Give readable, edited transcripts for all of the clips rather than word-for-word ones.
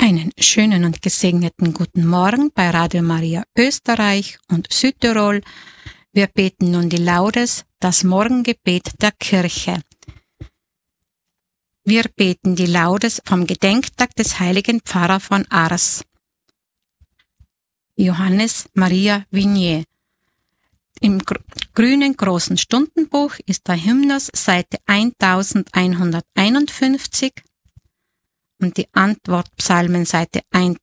Einen schönen und gesegneten guten Morgen bei Radio Maria Österreich und Südtirol. Wir beten nun die Laudes, das Morgengebet der Kirche. Wir beten die Laudes vom Gedenktag des heiligen Pfarrer von Ars, Johannes Maria Vignier. Im grünen großen Stundenbuch ist der Hymnus Seite 1151 und die Antwortpsalmen Seite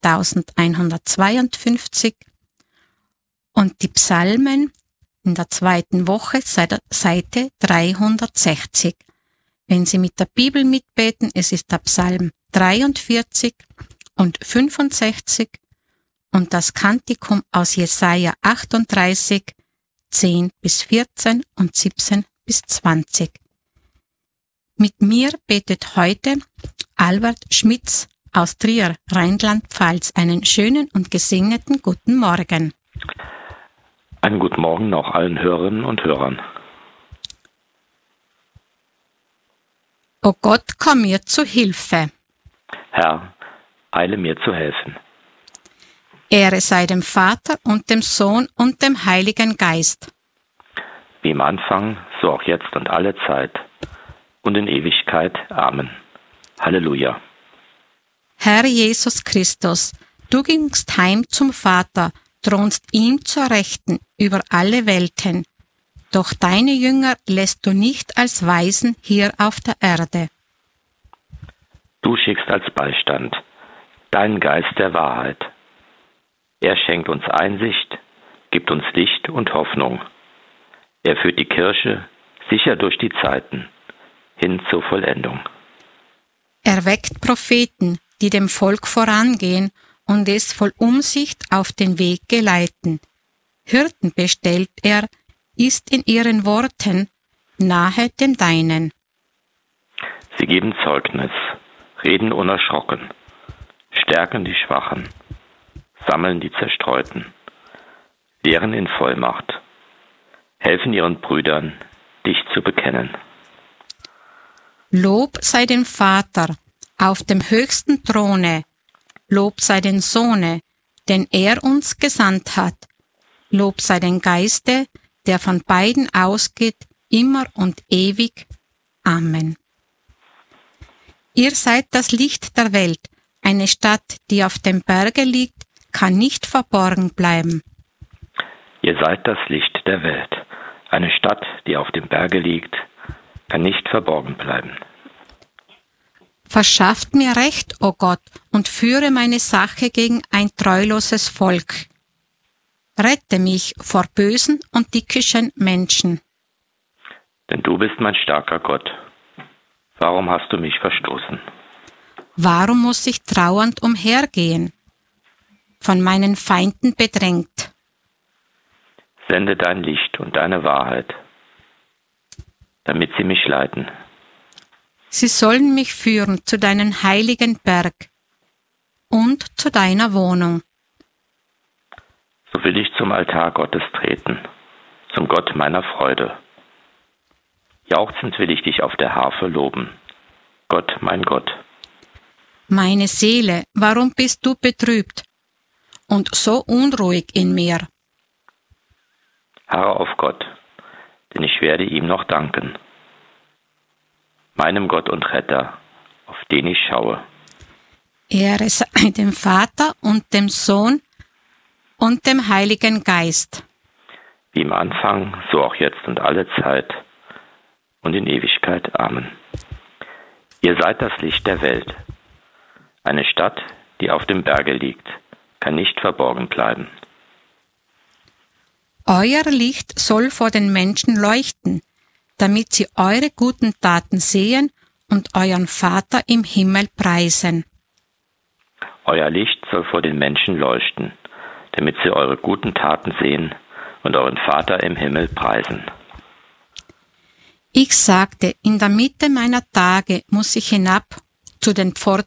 1152 und die Psalmen in der zweiten Woche Seite 360. Wenn Sie mit der Bibel mitbeten, es ist der Psalm 43 und 65 und das Kantikum aus Jesaja 38, 10 bis 14 und 17 bis 20. Mit mir betet heute Albert Schmitz aus Trier, Rheinland-Pfalz. Einen schönen und gesegneten guten Morgen. Einen guten Morgen auch allen Hörerinnen und Hörern. O Gott, komm mir zu Hilfe. Herr, eile mir zu helfen. Ehre sei dem Vater und dem Sohn und dem Heiligen Geist. Wie im Anfang, so auch jetzt und alle Zeit und in Ewigkeit. Amen. Halleluja. Herr Jesus Christus, du gingst heim zum Vater, thronst ihm zur Rechten über alle Welten. Doch deine Jünger lässt du nicht als Waisen hier auf der Erde. Du schickst als Beistand deinen Geist der Wahrheit. Er schenkt uns Einsicht, gibt uns Licht und Hoffnung. Er führt die Kirche sicher durch die Zeiten hin zur Vollendung. Er weckt Propheten, die dem Volk vorangehen und es voll Umsicht auf den Weg geleiten. Hirten bestellt er, ist in ihren Worten nahe den Deinen. Sie geben Zeugnis, reden unerschrocken, stärken die Schwachen, sammeln die Zerstreuten, lehren in Vollmacht, helfen ihren Brüdern, dich zu bekennen. Lob sei dem Vater auf dem höchsten Throne, Lob sei den Sohne, den er uns gesandt hat, Lob sei den Geiste, der von beiden ausgeht, immer und ewig. Amen. Ihr seid das Licht der Welt, eine Stadt, die auf dem Berge liegt, kann nicht verborgen bleiben. Ihr seid das Licht der Welt, eine Stadt, die auf dem Berge liegt, kann nicht verborgen bleiben. Verschafft mir Recht, o Gott, und führe meine Sache gegen ein treuloses Volk. Rette mich vor bösen und dickischen Menschen. Denn du bist mein starker Gott. Warum hast du mich verstoßen? Warum muss ich trauernd umhergehen, von meinen Feinden bedrängt? Sende dein Licht und deine Wahrheit, damit sie mich leiten. Sie sollen mich führen zu deinem heiligen Berg und zu deiner Wohnung. So will ich zum Altar Gottes treten, zum Gott meiner Freude. Jauchzend will ich dich auf der Harfe loben, Gott, mein Gott. Meine Seele, warum bist du betrübt und so unruhig in mir? Harre auf Gott, denn ich werde ihm noch danken, meinem Gott und Retter, auf den ich schaue. Ehre sei dem Vater und dem Sohn und dem Heiligen Geist. Wie im Anfang, so auch jetzt und alle Zeit und in Ewigkeit. Amen. Ihr seid das Licht der Welt. Eine Stadt, die auf dem Berge liegt, kann nicht verborgen bleiben. Euer Licht soll vor den Menschen leuchten, damit sie eure guten Taten sehen und euren Vater im Himmel preisen. Euer Licht soll vor den Menschen leuchten, damit sie eure guten Taten sehen und euren Vater im Himmel preisen. Ich sagte, in der Mitte meiner Tage muss ich hinab zu den Pforten